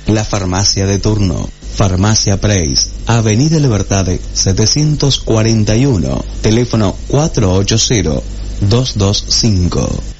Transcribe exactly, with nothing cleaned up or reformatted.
La farmacia de turno. Farmacia Preis, Avenida Libertad setecientos cuarenta y uno, teléfono cuatro ocho cero, dos dos cinco.